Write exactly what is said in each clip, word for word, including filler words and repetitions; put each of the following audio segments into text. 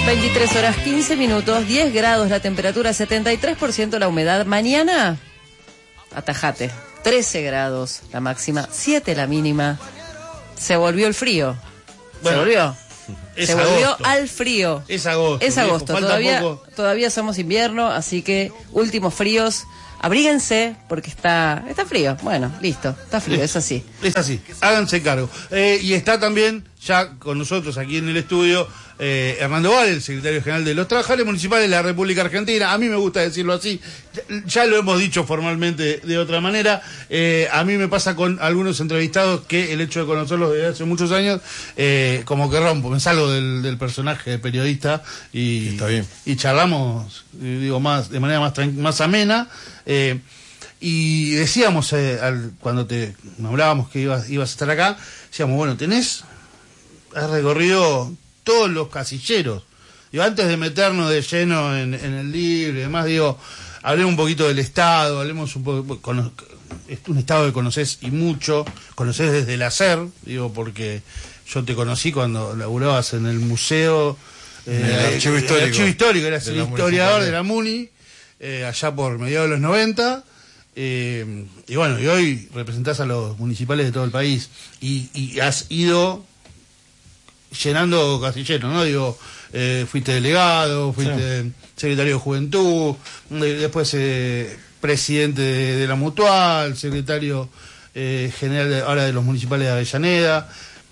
veintitrés horas quince minutos, diez grados la temperatura, setenta y tres por ciento la humedad. Mañana, atajate, trece grados la máxima, siete la mínima. Se volvió el frío. Bueno, se volvió. Se agosto. volvió al frío. Es agosto. Es agosto. Viejo, Todavía, poco. todavía somos invierno, así que últimos fríos. Abríguense porque está está frío. Bueno, listo, está frío, es así. Es así, háganse cargo. Eh, y está también ya con nosotros aquí en el estudio eh, Hernando Vale, el secretario general de los Trabajadores Municipales de la República Argentina. A mí me gusta decirlo así, ya, ya lo hemos dicho formalmente de otra manera. Eh, a mí me pasa con algunos entrevistados que el hecho de conocerlos desde hace muchos años, eh, como que rompo, me salgo del, del personaje de periodista y, Está bien. y charlamos, eh, digo, más de manera más, tran- más amena. Eh, y decíamos, eh, al, cuando te hablábamos que ibas, ibas a estar acá, decíamos, bueno, tenés, has recorrido todos los casilleros. Digo, antes de meternos de lleno en, en el libro y demás, digo, hablemos un poquito del Estado, hablemos un poco, cono, es un Estado que conocés y mucho, conocés desde el hacer, digo, porque yo te conocí cuando laburabas en el museo, eh, En el archivo histórico. el archivo histórico, eras De el la historiador municipalidad. de la MUNI, eh, allá por mediados de los noventa, eh, y bueno, y hoy representás a los municipales de todo el país, y, y has ido llenando casilleros, ¿no? Digo, eh, fuiste delegado, fuiste sí. secretario de Juventud, eh, después eh, presidente de, de la Mutual, secretario eh, general de, ahora de los municipales de Avellaneda.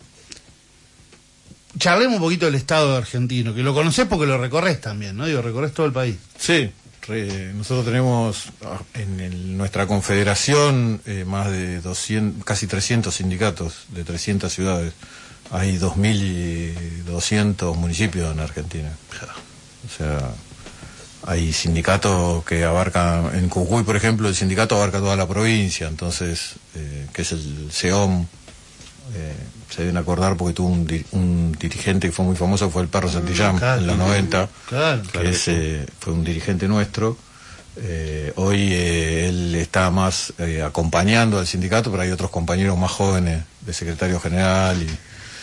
Charlemos un poquito del Estado argentino, que lo conocés porque lo recorres también, ¿no? Digo, recorres todo el país. Sí, re, nosotros tenemos en el, nuestra confederación eh, más de doscientos, casi trescientos sindicatos de trescientas ciudades. Hay dos mil doscientos municipios en Argentina. O sea, hay sindicatos que abarcan, en Jujuy, por ejemplo, el sindicato abarca toda la provincia, entonces, eh, que es el SEOM, eh, se deben acordar porque tuvo un, di un dirigente que fue muy famoso, fue el Perro Santillán, claro, en los noventa, claro, que claro. Es, eh, fue un dirigente nuestro. Eh, hoy eh, él está más eh, acompañando al sindicato, pero hay otros compañeros más jóvenes de secretario general y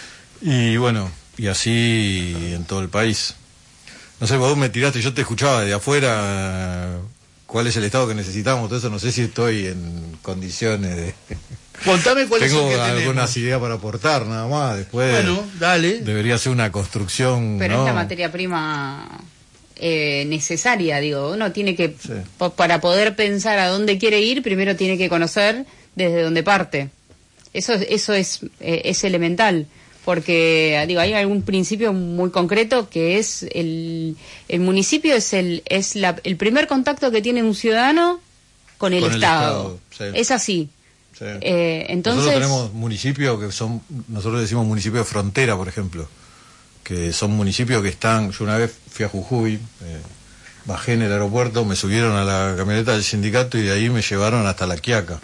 Y bueno, y así en todo el país. No sé, vos me tiraste, yo te escuchaba de afuera, cuál es el Estado que necesitamos, todo eso, no sé si estoy en condiciones de... Contame cuál Tengo es el que algunas tenemos. ideas para aportar, nada más, después... Bueno, dale. Debería ser una construcción, Pero ¿no? es la materia prima eh, necesaria, digo, uno tiene que, Sí. po- para poder pensar a dónde quiere ir, primero tiene que conocer desde dónde parte. Eso, eso es, eh, es elemental. Porque, digo, hay algún principio muy concreto que es el, el municipio es el es la, el primer contacto que tiene un ciudadano con el Con el Estado. Estado, sí. Es así. Sí. Eh, entonces, Nosotros tenemos municipios que son, nosotros decimos municipios de frontera, por ejemplo, que son municipios que están, yo una vez fui a Jujuy, eh, bajé en el aeropuerto, me subieron a la camioneta del sindicato y de ahí me llevaron hasta La Quiaca,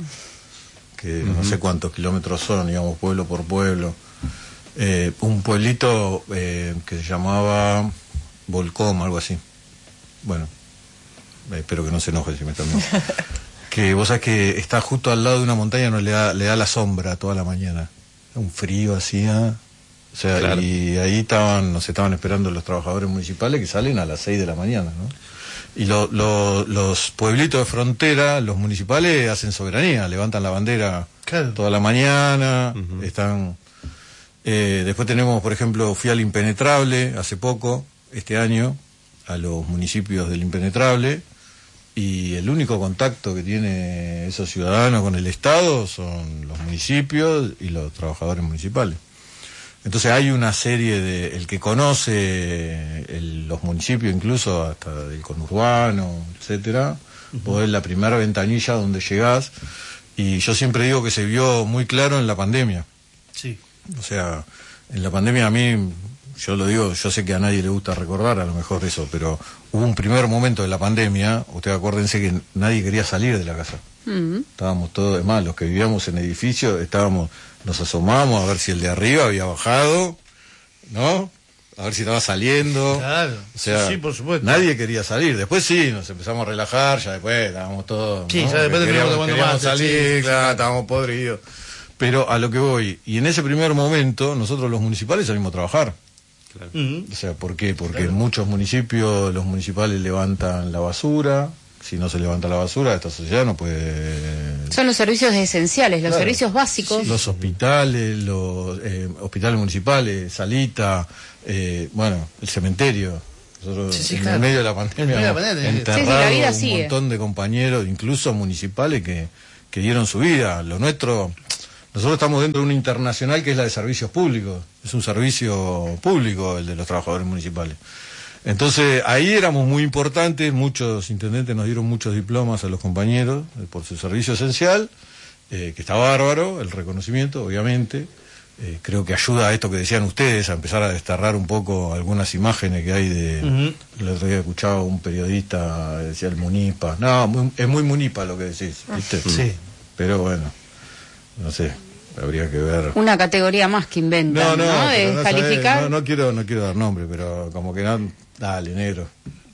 que uh-huh. no sé cuántos kilómetros son, digamos, pueblo por pueblo. Eh, un pueblito eh, que se llamaba Volcom, algo así. Bueno, eh, espero que no se enoje si me están viendo. Que vos sabés que está justo al lado de una montaña, no le da, le da la sombra toda la mañana. Un frío así, ¿eh? O sea, claro. Y ahí estaban, nos estaban esperando los trabajadores municipales que salen a las seis de la mañana, ¿no? Y lo, lo, los pueblitos de frontera, los municipales hacen soberanía, levantan la bandera claro. toda la mañana, uh-huh. están... Eh, después tenemos, por ejemplo, fui al Impenetrable hace poco, este año, a los municipios del Impenetrable, y el único contacto que tiene esos ciudadanos con el Estado son los municipios y los trabajadores municipales. Entonces hay una serie de... El que conoce el, los municipios, incluso hasta del conurbano, etcétera, uh-huh. vos es la primera ventanilla donde llegás, y yo siempre digo que se vio muy claro en la pandemia. Sí. O sea, en la pandemia a mí, yo lo digo, yo sé que a nadie le gusta recordar a lo mejor eso, pero hubo un primer momento de la pandemia, ustedes acuérdense que nadie quería salir de la casa. Uh-huh. Estábamos todos, es más, los que vivíamos en edificios, estábamos, nos asomábamos a ver si el de arriba había bajado, ¿no? A ver si estaba saliendo. Claro, o sea, sí, por supuesto. Nadie quería salir. Después sí, nos empezamos a relajar, ya después estábamos todos... Sí, ¿no? ya después queríamos, tomando queríamos mate, salir, sí. claro, estábamos podridos. Pero a lo que voy, y en ese primer momento nosotros los municipales salimos a trabajar. Claro. Ujú. O sea, ¿por qué? Porque en muchos municipios los municipales levantan la basura. Si no se levanta la basura, esta sociedad no puede... Son los servicios esenciales, los Claro. servicios básicos. Los hospitales, los eh, hospitales municipales, Salita, eh, bueno, el cementerio. Nosotros Sí, sí, en claro. el medio de la pandemia, En medio de la hemos pandemia. enterrado Sí, sí, la vida un sigue. montón de compañeros, incluso municipales, que, que dieron su vida. Lo nuestro, nosotros estamos dentro de una internacional que es la de servicios públicos. Es un servicio público el de los trabajadores municipales. Entonces, ahí éramos muy importantes, muchos intendentes nos dieron muchos diplomas a los compañeros eh, por su servicio esencial, eh, que está bárbaro, el reconocimiento, obviamente. Eh, creo que ayuda a esto que decían ustedes, a empezar a desterrar un poco algunas imágenes que hay de... Ujú. El otro día escuchaba un periodista, decía el Munipa. No, muy- es muy Munipa lo que decís, ¿viste? Sí. Pero bueno, no sé, habría que ver... Una categoría más que inventan, ¿no? pero De no sabés, calificar. no, no quiero, no quiero dar nombre, pero como que no, dale, negro.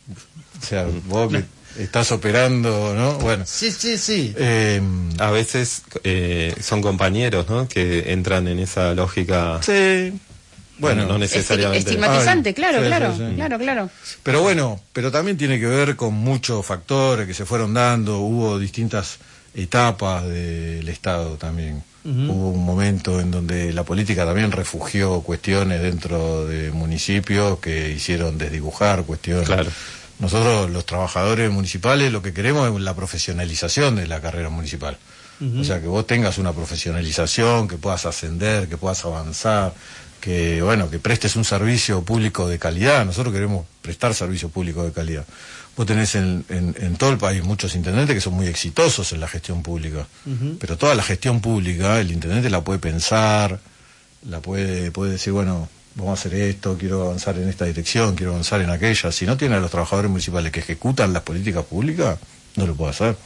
O sea, vos que estás operando, ¿no? Bueno. Sí, sí, sí. Eh, A veces eh, son compañeros, ¿no? Que entran en esa lógica. sí. Bueno, no Esti- necesariamente. estigmatizante, Ay, claro, sí, claro, sí, sí. claro, claro. pero bueno, pero también tiene que ver con muchos factores que se fueron dando, hubo distintas etapas del Estado también. Ujú. Hubo un momento en donde la política también refugió cuestiones dentro de municipios que hicieron desdibujar cuestiones. Claro. Nosotros, los trabajadores municipales, lo que queremos es la profesionalización de la carrera municipal. Ujú. O sea, que vos tengas una profesionalización, que puedas ascender, que puedas avanzar, que, bueno, que prestes un servicio público de calidad. Nosotros queremos prestar servicio público de calidad. Vos tenés en, en, en todo el país muchos intendentes que son muy exitosos en la gestión pública. Ujú. Pero toda la gestión pública, el intendente la puede pensar, la puede, puede decir, bueno, vamos a hacer esto, quiero avanzar en esta dirección, quiero avanzar en aquella. Si no tiene a los trabajadores municipales que ejecutan las políticas públicas, no lo puede hacer.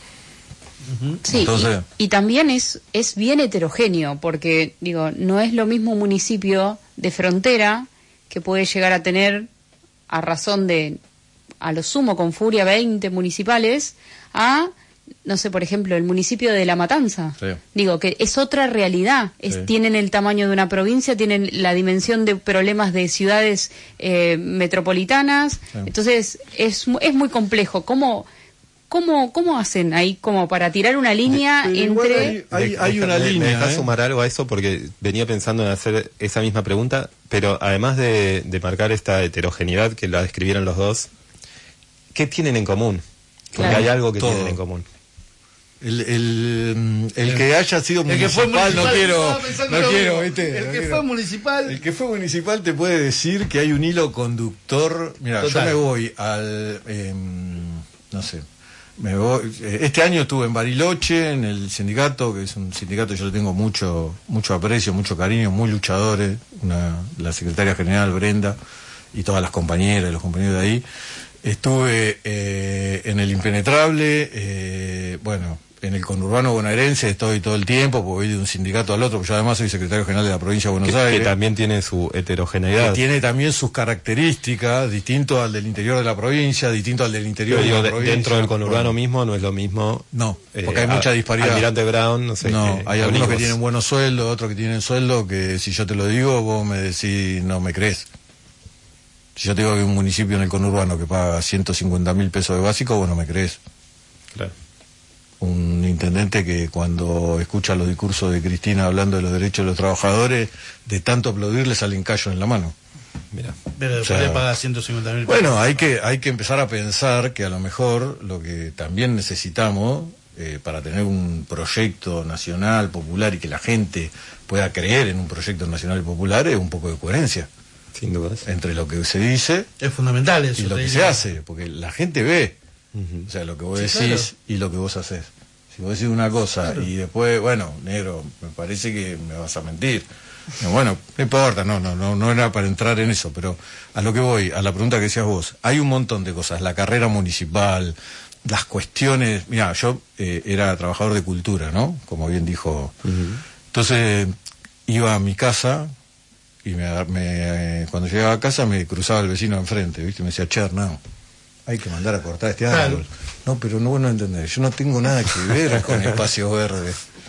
Sí, Entonces- y, y también es, es bien heterogéneo, porque, digo, no es lo mismo un municipio de frontera que puede llegar a tener, a razón de, a lo sumo con furia, veinte municipales, a, no sé, por ejemplo, el municipio de La Matanza. Sí. Digo, que es otra realidad. Es, Sí. Tienen el tamaño de una provincia, tienen la dimensión de problemas de ciudades eh, metropolitanas. Sí. Entonces, es, mu- es muy complejo. ¿Cómo, cómo, ¿Cómo hacen ahí como para tirar una línea Pero igual entre... hay- hay, Me- hay me- una me- línea. Me dejas ¿eh? sumar algo a eso porque venía pensando en hacer esa misma pregunta, pero además de, de marcar esta heterogeneidad que la describieron los dos, ¿qué tienen en común? Porque Claro. hay algo que Todo. tienen en común. El, el, el que haya sido El que fue municipal, municipal, no quiero, estaba pensando no lo quiero, mismo. ¿viste? El No que quiero. fue municipal. El que fue municipal te puede decir que hay un hilo conductor. Mira, Total. yo me voy al, em, no sé, me voy, eh, este año estuve en Bariloche, en el sindicato, que es un sindicato que yo le tengo mucho, mucho aprecio, mucho cariño, muy luchadores, una, la secretaria general Brenda y todas las compañeras y los compañeros de ahí. Estuve eh, en el Impenetrable, eh, bueno, en el conurbano bonaerense estoy todo el tiempo, porque voy de un sindicato al otro, porque yo además soy secretario general de la provincia de Buenos Que, Aires. que también tiene su que heterogeneidad. tiene también sus características, distinto al del interior de la provincia, distinto al del interior Pero digo, de la de- provincia. dentro del conurbano Bueno, mismo no es lo mismo. No, eh, porque hay mucha a- disparidad. Almirante Brown, no sé. no, que- hay algunos que Olivos. tienen buenos sueldos, otros que tienen sueldos que si yo te lo digo, vos me decís, no me crees. Si yo te digo que hay un municipio en el conurbano que paga ciento cincuenta mil pesos de básico, vos no me crees. Claro. Un intendente que cuando escucha los discursos de Cristina hablando de los derechos de los trabajadores, de tanto aplaudir le salen callos en la mano. Mira. Pero después O sea, le paga ciento cincuenta mil pesos. Bueno, hay que, hay que empezar a pensar que a lo mejor lo que también necesitamos eh, para tener un proyecto nacional, popular y que la gente pueda creer en un proyecto nacional y popular es un poco de coherencia Sin dudas. entre lo que se dice Es fundamental eso. y lo te que se diría. hace, porque la gente ve, Ujú. o sea, lo que vos Sí, decís claro. y lo que vos haces. Si vos decís una cosa y después, bueno, negro, me parece que me vas a mentir. No, bueno, no importa, no, no, no, no era para entrar en eso, pero a lo que voy, a la pregunta que decías vos, hay un montón de cosas, la carrera municipal, las cuestiones, mira, yo eh, era trabajador de cultura, ¿no? Como bien dijo. Entonces, iba a mi casa y me, me- cuando llegaba a casa me cruzaba el vecino enfrente, ¿viste? Me decía, Cher, no, hay que mandar a cortar este árbol. Claro. No, pero no, vos no entendés, yo no tengo nada que ver con espacios verdes.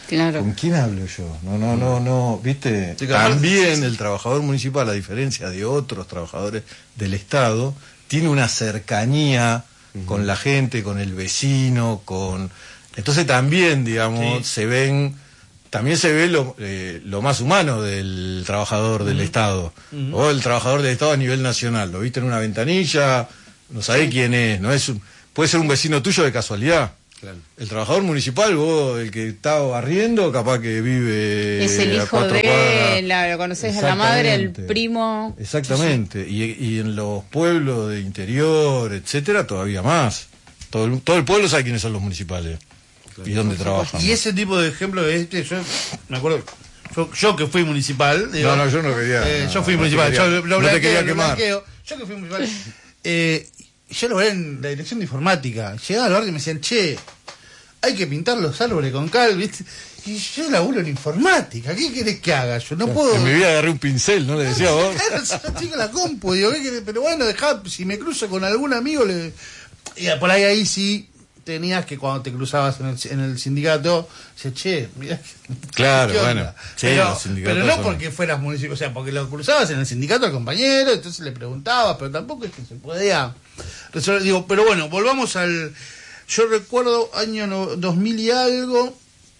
Claro. ¿Con quién hablo yo? No, no, no, no, viste, Sí, claro. también el trabajador municipal, a diferencia de otros trabajadores del Estado, tiene una cercanía uh-huh. con la gente, con el vecino, con... Entonces también, digamos, sí. se ven... También se ve lo, eh, lo más humano del trabajador del uh-huh. Estado, uh-huh. o el trabajador del Estado a nivel nacional. Lo viste en una ventanilla, no sabés sí. quién es, no es un, puede ser un vecino tuyo de casualidad. Claro. El trabajador municipal, vos, el que está barriendo, capaz que vive... Es el hijo de, la, lo conoces a la madre, el primo... Exactamente, y, y en los pueblos de interior, etcétera, todavía más. Todo el, todo el pueblo sabe quiénes son los municipales. Claro. Y dónde trabajan. Y ese tipo de ejemplo de este, yo me acuerdo, yo, yo que fui municipal. Digo, no, no, yo no quería. Eh, no, yo fui no municipal, quería, yo lo no blanqueo, te quería lo quemar. blanqueo, yo que fui municipal. Eh, yo lo veía en la dirección de informática. Llegaba al barrio y me decían, che, hay que pintar los árboles con cal, ¿viste? Y yo laburo en informática, ¿qué querés que haga? Yo no puedo... En mi vida agarré un pincel, ¿no le decía no, vos? Claro, yo estoy con la compu, digo, ¿qué querés? Pero bueno, dejá, si me cruzo con algún amigo, le... y por ahí ahí sí... tenías que cuando te cruzabas en el, en el sindicato, dices, che, mirá. Claro, bueno. Sí, pero, pero no son... porque fueras municipio, o sea, porque lo cruzabas en el sindicato al compañero, entonces le preguntabas, pero tampoco es que se podía resolver. Digo, pero bueno, volvamos al... Yo recuerdo año no, dos mil y algo,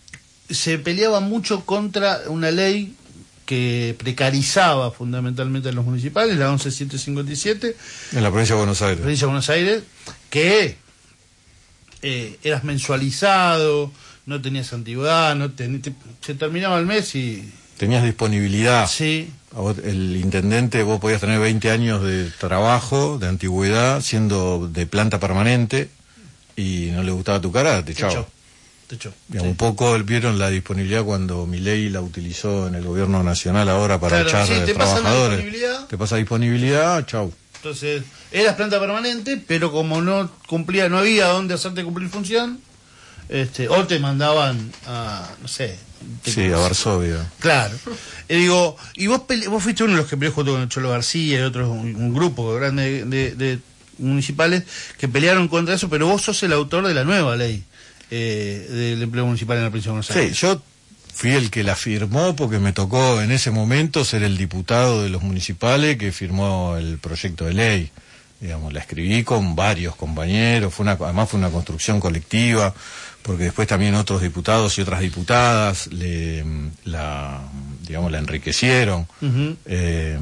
se peleaba mucho contra una ley que precarizaba fundamentalmente a los municipales, la once mil setecientos cincuenta y siete. En la provincia de Buenos Aires. Provincia de Buenos Aires, que... Eh, eras mensualizado, no tenías antigüedad, no ten, te, se terminaba el mes y... Tenías disponibilidad. Sí. A vos, el intendente, vos podías tener veinte años de trabajo, de antigüedad, siendo de planta permanente, y no le gustaba tu cara, te echaba. Te echó. Sí. Un Sí. poco vieron la disponibilidad cuando Milei la utilizó en el gobierno nacional ahora para claro, echar sí, te trabajadores. Pasa te pasa disponibilidad, chau. Entonces, eras planta permanente, pero como no cumplía, no había dónde hacerte cumplir función, este, o te mandaban a, no sé... Sí, a Varsovia. Claro. Y digo, y vos pele, vos fuiste uno de los que peleó junto con el Cholo García y otros, un, un grupo grande de, de, de municipales que pelearon contra eso, pero vos sos el autor de la nueva ley eh, del empleo municipal en la provincia de Buenos Aires. Sí, yo fui el que la firmó porque me tocó en ese momento ser el diputado de los municipales que firmó el proyecto de ley. Digamos, la escribí con varios compañeros, fue una, además fue una construcción colectiva, porque después también otros diputados y otras diputadas le, la, digamos, la enriquecieron. Uh-huh. Eh,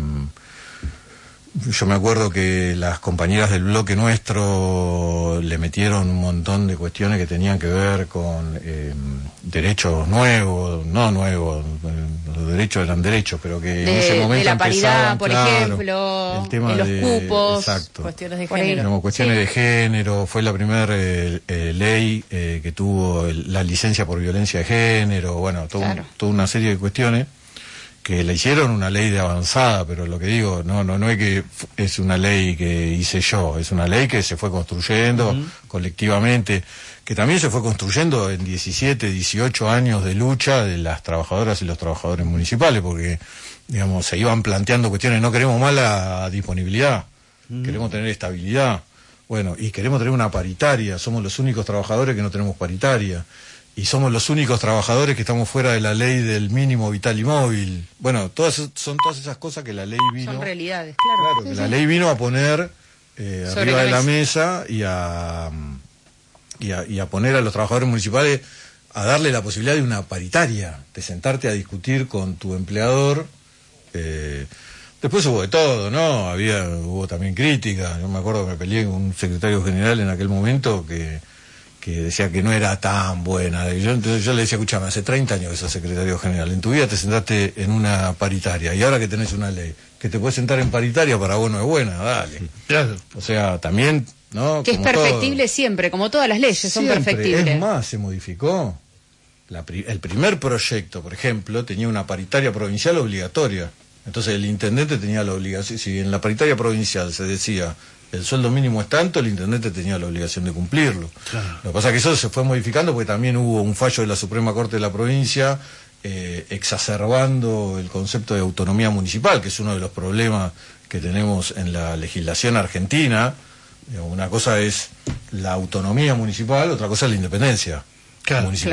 yo me acuerdo que las compañeras del bloque nuestro le metieron un montón de cuestiones que tenían que ver con eh, derechos nuevos, no nuevos, los derechos eran derechos, pero que de, en ese momento de la paridad, por claro, ejemplo, el tema de los de, cupos, exacto, cuestiones de género. Digamos, cuestiones sí. de género, fue la primera eh, eh, ley eh, que tuvo el, la licencia por violencia de género, bueno, todo, claro. toda una serie de cuestiones que le hicieron una ley de avanzada, pero lo que digo, no no no es que es una ley que hice yo, es una ley que se fue construyendo uh-huh. colectivamente, que también se fue construyendo en diecisiete, dieciocho años de lucha de las trabajadoras y los trabajadores municipales, porque, digamos, se iban planteando cuestiones, no queremos más la disponibilidad, uh-huh. queremos tener estabilidad, bueno, y queremos tener una paritaria, somos los únicos trabajadores que no tenemos paritaria. Y somos los únicos trabajadores que estamos fuera de la ley del mínimo vital y móvil. Bueno, todas son todas esas cosas que la ley vino... Son realidades, claro. Claro, sí, que sí. la ley vino a poner eh, arriba la de la mesa. mesa y a, y a, y a poner a los trabajadores municipales a darle la posibilidad de una paritaria, de sentarte a discutir con tu empleador. Eh, después hubo de todo, ¿no? Había hubo también crítica. Yo me acuerdo que me peleé con un secretario general en aquel momento que... que decía que no era tan buena. Yo, entonces yo le decía, escuchame, hace treinta años que sos secretario general, en tu vida te sentaste en una paritaria, y ahora que tenés una ley, que te puedes sentar en paritaria, para vos no es buena, dale. Claro. O sea, también, ¿no? Que Como es perfectible todo. Siempre, como todas las leyes Siempre. son perfectibles. Es más, se modificó. La, el primer proyecto, por ejemplo, tenía una paritaria provincial obligatoria. Entonces el intendente tenía la obligación, si en la paritaria provincial se decía el sueldo mínimo es tanto, el intendente tenía la obligación de cumplirlo. Claro. Lo que pasa es que eso se fue modificando porque también hubo un fallo de la Suprema Corte de la provincia eh, exacerbando el concepto de autonomía municipal, que es uno de los problemas que tenemos en la legislación argentina. Una cosa es la autonomía municipal, otra cosa es la independencia claro, municipal. Claro.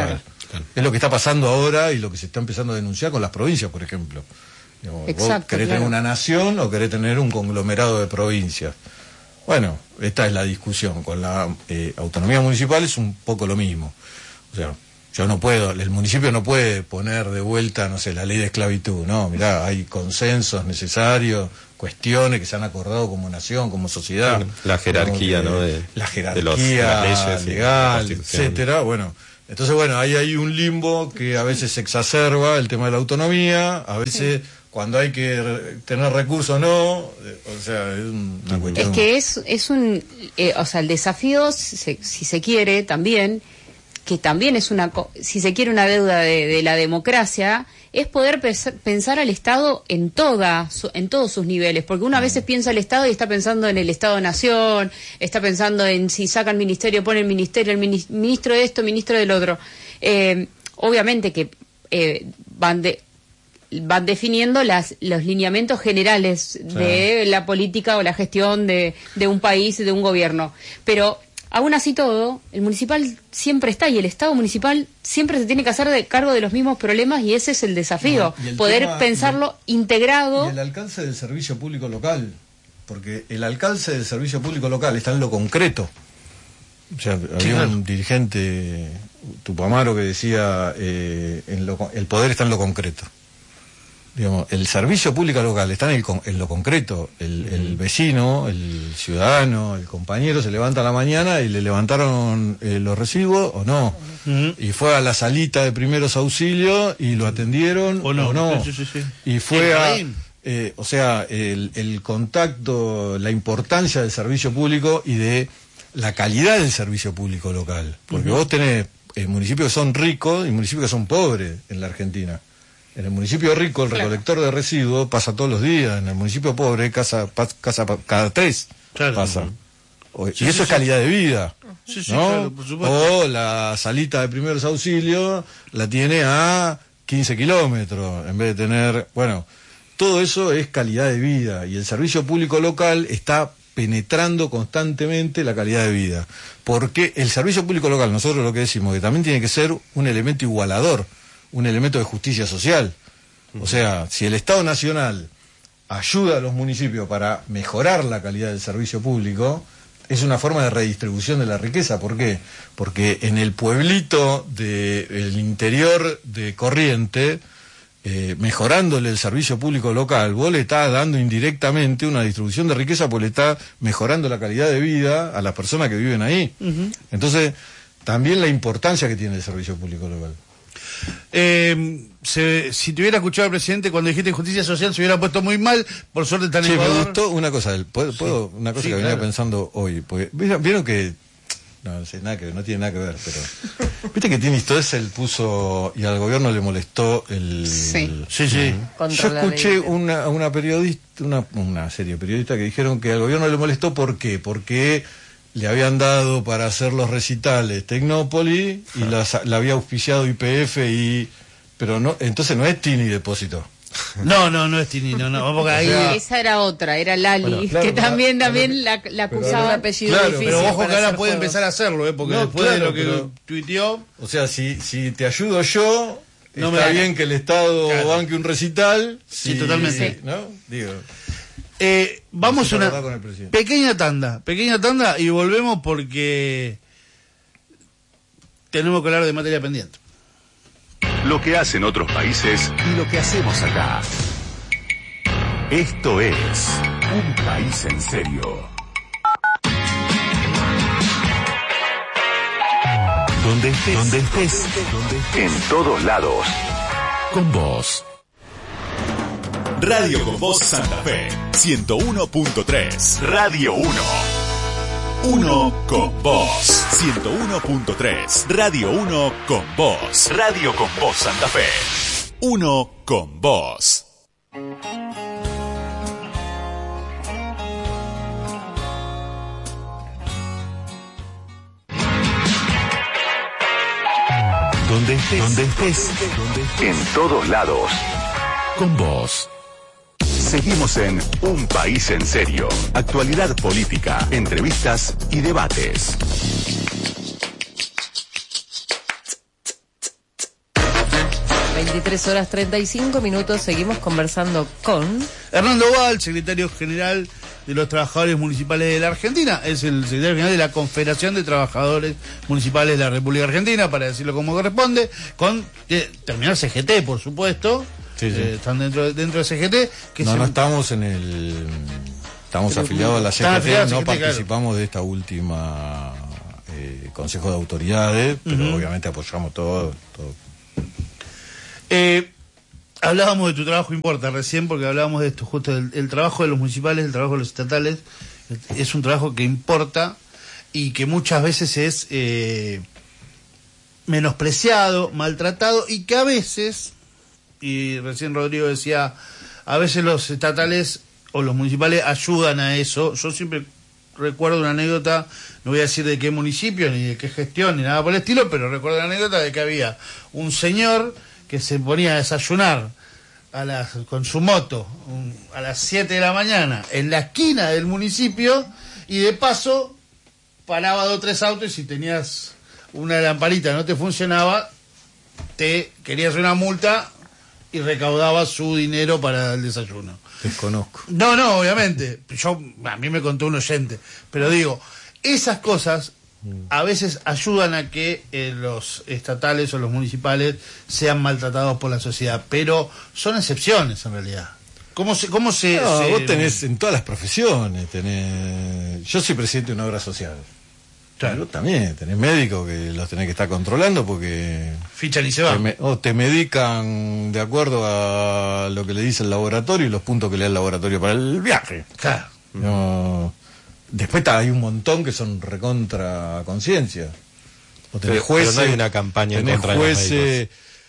Claro. Es lo que está pasando ahora y lo que se está empezando a denunciar con las provincias, por ejemplo. Digamos, Exacto, vos querés claro. tener una nación o querés tener un conglomerado de provincias. Bueno, esta es la discusión. Con la eh, autonomía municipal es un poco lo mismo. O sea, yo no puedo, el municipio no puede poner de vuelta, no sé, la ley de esclavitud. No, mirá, hay consensos necesarios, cuestiones que se han acordado como nación, como sociedad. La jerarquía, ¿no? ¿no? De, De, la jerarquía de, los, de las leyes, legal, y la Constitución. etcétera. Bueno, entonces, bueno, ahí hay un limbo que a veces se exacerba el tema de la autonomía, a veces... Sí. Cuando hay que re tener recursos no, eh, o sea, es una cuestión. Es que es, es un, eh, o sea, el desafío, si se, si se quiere, también, que también es una, si se quiere, una deuda de, de la democracia, es poder pensar al Estado en toda, en todos sus niveles, porque uno a veces piensa el Estado y está pensando en el Estado-Nación, está pensando en si saca el ministerio, pone el ministerio, el ministro de esto, ministro del otro. Eh, obviamente que eh, van de... van definiendo las, los lineamientos generales de sí. la política o la gestión de, de un país, de un gobierno. Pero, aún así todo, el municipal siempre está y el Estado municipal siempre se tiene que hacer de cargo de los mismos problemas y ese es el desafío, no, el poder tema, pensarlo y, integrado. Y el alcance del servicio público local, porque el alcance del servicio público local está en lo concreto. O sea, había sí, claro. un dirigente, Tupamaro, que decía, eh, en lo, el poder está en lo concreto. Digamos, el servicio público local está en, el, en lo concreto. El, el vecino, el ciudadano, el compañero se levanta a la mañana y le levantaron eh, los residuos o no. Uh-huh. Y fue a la salita de primeros auxilios y lo atendieron o no. O no. Sí, sí, sí. Y fue a... Eh, o sea, el, el contacto, la importancia del servicio público y de la calidad del servicio público local. Porque uh-huh. vos tenés eh, municipios que son ricos y municipios que son pobres en la Argentina. En el municipio rico el claro. recolector de residuos pasa todos los días, en el municipio pobre casa, pasa, casa cada tres claro. pasa. O, sí, y eso sí, es sí. calidad de vida, sí, sí, ¿no? Claro, por supuesto. O la salita de primeros auxilios la tiene a quince kilómetros, en vez de tener... Bueno, todo eso es calidad de vida y el servicio público local está penetrando constantemente la calidad de vida. Porque el servicio público local, nosotros lo que decimos, que también tiene que ser un elemento igualador, un elemento de justicia social. O sea, si el Estado Nacional ayuda a los municipios para mejorar la calidad del servicio público, es una forma de redistribución de la riqueza. ¿Por qué? Porque en el pueblito del interior de Corrientes, eh, mejorándole el servicio público local, vos le estás dando indirectamente una distribución de riqueza porque le estás mejorando la calidad de vida a las personas que viven ahí. Uh-huh. Entonces, también la importancia que tiene el servicio público local. Eh, se, si te hubiera escuchado al presidente cuando dijiste justicia social se hubiera puesto muy mal, por suerte está en sí, Ecuador. Me gustó una cosa, ¿puedo, puedo, una cosa sí, que venía claro. pensando hoy, porque vieron que no, no sé, nada que ver, no tiene nada que ver, pero viste que Tini Stoessel puso y al gobierno le molestó el sí, sí, sí. Yo escuché una, una periodista, una, una serie de periodistas que dijeron que al gobierno le molestó, ¿por qué? Porque le habían dado para hacer los recitales Tecnópolis y las, la había auspiciado Y P F y pero no, entonces no es Tini Depósito. No, no, no es Tini, no, no, porque ahí... O sea, esa era otra, era Lali, bueno, claro, que también claro, también la, la acusaba de apellido claro, difícil. Pero ojo que ahora puede juegos. empezar a hacerlo, ¿eh? Porque no, después claro, de lo que pero, tuiteó... O sea, si, si te ayudo yo, no está me bien que el Estado claro. banque un recital. Sí, si, totalmente. Sí. ¿No? Digo... Eh, vamos a una pequeña tanda, pequeña tanda y volvemos porque tenemos que hablar de materia pendiente. Lo que hacen otros países y lo que hacemos acá. Esto es Un País en Serio. Donde estés, donde estés, donde estés. En todos lados. Con vos. Radio Con Voz Santa Fe, ciento uno punto tres. Radio uno. Uno con Voz, ciento uno punto tres. Radio uno con Voz. Radio Con Voz Santa Fe. Uno con Voz. Donde estés, donde estés, donde estés. En todos lados. Con vos. Seguimos en Un País en Serio. Actualidad política, entrevistas y debates. veintitrés horas treinta y cinco minutos, seguimos conversando con... Hernando Val, secretario general de los trabajadores municipales de la Argentina, es el secretario general de la Confederación de Trabajadores Municipales de la República Argentina, para decirlo como corresponde, con eh, terminal C G T, por supuesto. Sí, sí. Eh, están dentro, dentro de C G T. Que no, se... no estamos en el... Estamos Pero, afiliados a la C están G T, afiliados a no C G T, participamos claro. de esta última eh, Consejo de Autoridades, pero Uh-huh. obviamente apoyamos todo. todo. Eh, hablábamos de tu trabajo, importa recién, porque hablábamos de esto, justo el, el trabajo de los municipales, el trabajo de los estatales, es un trabajo que importa y que muchas veces es eh, menospreciado, maltratado, y que a veces, y recién Rodrigo decía, a veces los estatales o los municipales ayudan a eso. Yo siempre recuerdo una anécdota, no voy a decir de qué municipio, ni de qué gestión, ni nada por el estilo, pero recuerdo una anécdota de que había un señor que se ponía a desayunar a las, con su moto un, a las siete de la mañana en la esquina del municipio, y de paso paraba dos o tres autos, y si tenías una lamparita no te funcionaba, te querías una multa y recaudaba su dinero para el desayuno. Desconozco. No, no, obviamente. Yo, a mí me contó un oyente. Pero digo, esas cosas a veces ayudan a que eh, los estatales o los municipales sean maltratados por la sociedad. Pero son excepciones, en realidad. ¿Cómo se...? Cómo se, No, se... vos tenés en todas las profesiones, tenés... Yo soy presidente de una obra social. Claro. Pero también tenés médicos que los tenés que estar controlando porque... Fichan y se van. Te, me- o te medican de acuerdo a lo que le dice el laboratorio y los puntos que le da el laboratorio para el viaje. Claro. No, después ta, hay un montón que son recontra conciencia. O tenés Pero- jueces, pero no hay una campaña en tenés contra de los jueces.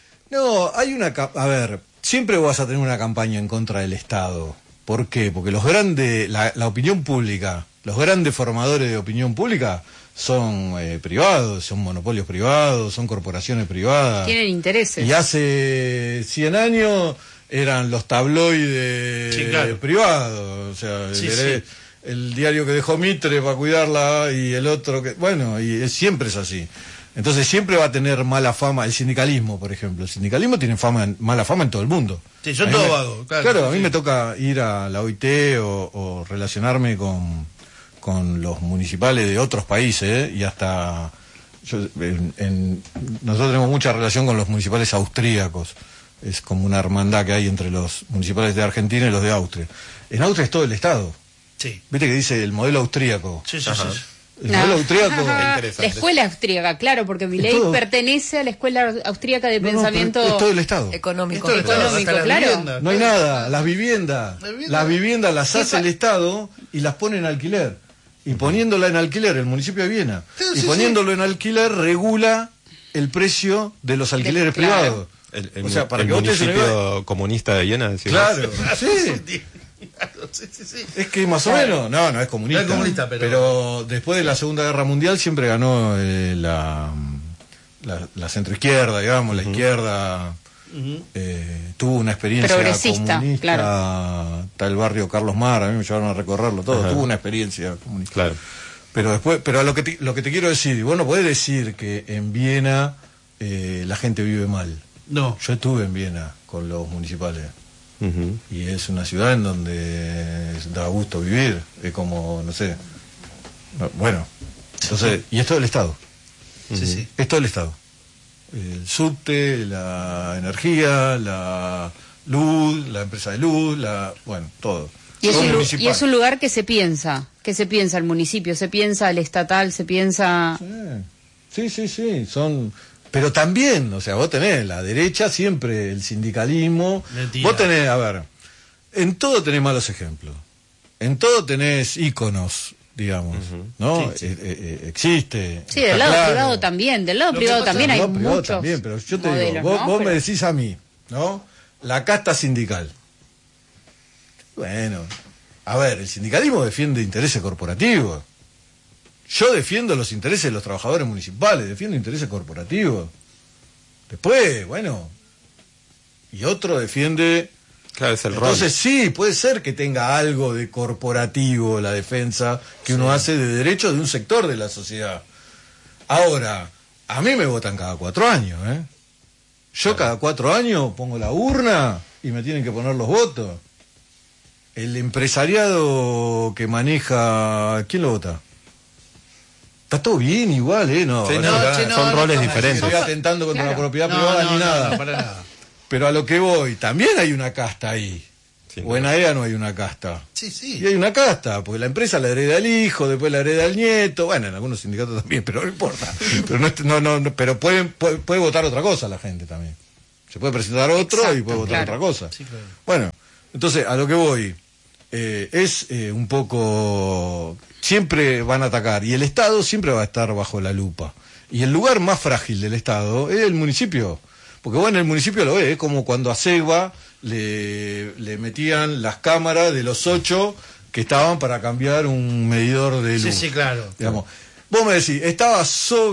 No, hay una... ca- A ver, siempre vas a tener una campaña en contra del Estado. ¿Por qué? Porque los grandes, la, la opinión pública, los grandes formadores de opinión pública son eh, privados, son monopolios privados, son corporaciones privadas. Tienen intereses. Y hace cien años eran los tabloides Sí, claro. privados, o sea, Sí, el, sí. el diario que dejó Mitre para cuidarla y el otro que... Bueno, y es, siempre es así. Entonces siempre va a tener mala fama el sindicalismo, por ejemplo. El sindicalismo tiene fama, mala fama en todo el mundo. Sí, son A mí todos me- vagos, claro. Claro, a mí Sí. me toca ir a la O I T o, o relacionarme con, con los municipales de otros países, ¿eh? Y hasta... Yo, en- en- nosotros tenemos mucha relación con los municipales austríacos. Es como una hermandad que hay entre los municipales de Argentina y los de Austria. En Austria es todo el Estado. Sí. ¿Viste que dice el modelo austríaco? Sí, sí, Ajá. sí. El No. modelo austríaco... La interesante. escuela austríaca, claro, porque mi ley todo. pertenece a la escuela austríaca de No, no, pensamiento pero es todo el Estado. Económico. Esto es todo, Económico, hasta las claro. viviendas. No hay nada, las viviendas, ¿Las viviendas? las viviendas las ¿Qué hace pa- el Estado y las pone en alquiler. Y poniéndola en alquiler, el municipio de Viena, Sí, y sí, poniéndolo en alquiler, regula el precio de los alquileres claro. privados. El, el, O sea, para el que vos te des una municipio comunista de Viena, decís vos. Claro, sí. Sí, sí, sí. Es que más o menos, no, no es comunista. No es comunista, pero- pero después de la Segunda Guerra Mundial siempre ganó eh, la, la, la centroizquierda, digamos, la izquierda. Eh, tuvo una experiencia Progresista, comunista, claro. está el barrio Carlos Mar, a mí me llevaron a recorrerlo todo, Ajá. tuvo una experiencia comunista. Claro. Pero después, pero a lo que te, lo que te quiero decir, y vos no podés decir que en Viena eh, la gente vive mal. No. Yo estuve en Viena con los municipales Ujú. y es una ciudad en donde da gusto vivir, es como, no sé, no, bueno, entonces, y es todo el Estado, Sí, sí. es todo el Estado. El subte, la energía, la luz, la empresa de luz, la, bueno, todo. Y es, Todo un, lu- municipal. y es un lugar que se piensa, que se piensa el municipio, se piensa el estatal, se piensa... Sí, sí, sí, son... Pero también, o sea, vos tenés la derecha, siempre el sindicalismo. Mentira. Vos tenés, a ver, en todo tenés malos ejemplos. En todo tenés íconos, digamos, ¿no? Sí, sí. Eh, eh, eh, existe. Sí, del está lado claro. privado también, del lado Lo que privado pasa- también Del hay lado privado muchos también, pero yo te modelos, digo, vos, ¿no? vos Pero- me decís a mí, ¿no? La casta sindical. Bueno, a ver, el sindicalismo defiende intereses corporativos. Yo defiendo los intereses de los trabajadores municipales, defiendo intereses corporativos. Después, bueno, y otro defiende... Claro, es el Entonces sí, puede ser que tenga algo de corporativo la defensa que uno hace de derechos de un sector de la sociedad. Ahora, a mí me votan cada cuatro años, ¿eh? Yo cada cuatro años pongo la urna y me tienen que poner los votos. El empresariado que maneja, ¿quién lo vota? Está todo bien igual, ¿eh? No, Sí, no, no, no, che, no, son no, roles no, diferentes. estoy atentando contra Claro. la propiedad No, privada no, ni no, nada. no, para nada. Pero a lo que voy, también hay una casta ahí. Sin O en duda. A E A no hay una casta. Sí, sí. Y hay una casta, porque la empresa la hereda el hijo, después la hereda el nieto, bueno, en algunos sindicatos también, pero no importa. Pero no, es- no, no, no- pero pueden, puede, puede votar otra cosa la gente también. Se puede presentar otro y Exacto, puede votar claro. otra cosa. Sí, claro. Bueno, entonces a lo que voy, eh, es eh, un poco, siempre van a atacar y el Estado siempre va a estar bajo la lupa. Y el lugar más frágil del Estado es el municipio. Porque bueno, el municipio lo ve, es como cuando a Segua le, le metían las cámaras de los ocho que estaban para cambiar un medidor de luz. Sí, sí, claro. Digamos. Vos me decís, estaba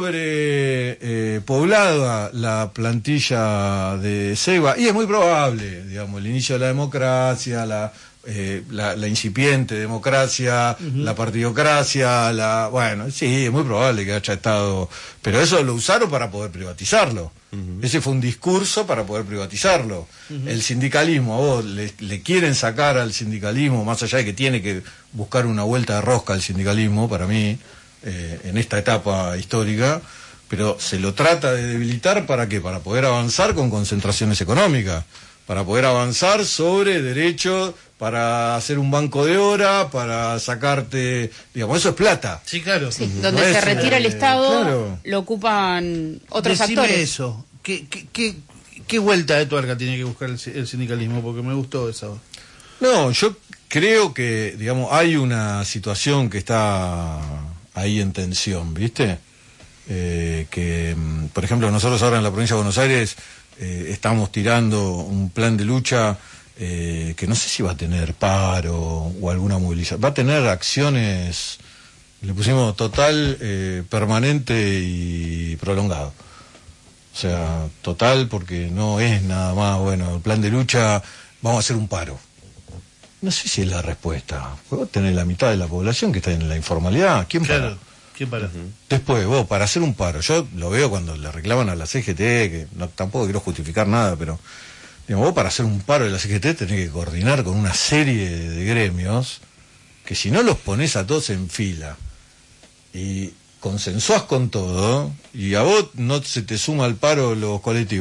sobre eh, poblada la plantilla de Segua, y es muy probable, digamos, el inicio de la democracia, la, eh, la, la incipiente democracia, la partidocracia, la, bueno, sí, es muy probable que haya estado, pero eso lo usaron para poder privatizarlo. Ese fue un discurso para poder privatizarlo. El sindicalismo, a vos le, le quieren sacar al sindicalismo, más allá de que tiene que buscar una vuelta de rosca al sindicalismo, para mí, eh, en esta etapa histórica, pero se lo trata de debilitar ¿para qué? Para poder avanzar con concentraciones económicas, para poder avanzar sobre derechos, para hacer un banco de hora, para sacarte, digamos, eso es plata. Sí, claro. Sí, No donde se es, retira el eh, Estado, claro. lo ocupan otros Decime actores. eso. ¿Qué, qué, qué, qué vuelta de tuerca tiene que buscar el, el sindicalismo? Porque me gustó eso. No, yo creo que, digamos, hay una situación que está ahí en tensión, ¿viste? Eh, que, mm, por ejemplo, nosotros ahora en la provincia de Buenos Aires eh, estamos tirando un plan de lucha eh, que no sé si va a tener paro o alguna movilización. Va a tener acciones, le pusimos total, eh, permanente y prolongado. O sea, total, porque no es nada más, bueno, el plan de lucha, vamos a hacer un paro. No sé si es la respuesta. Vos tenés la mitad de la población que está en la informalidad. ¿Quién para? Claro. ¿Quién para? Después, vos, para hacer un paro, yo lo veo cuando le reclaman a la C G T, que no, tampoco quiero justificar nada, pero digamos, vos para hacer un paro de la C G T tenés que coordinar con una serie de gremios que si no los pones a todos en fila y consensuás con todo, y a vos no se te suma al paro los colectivos,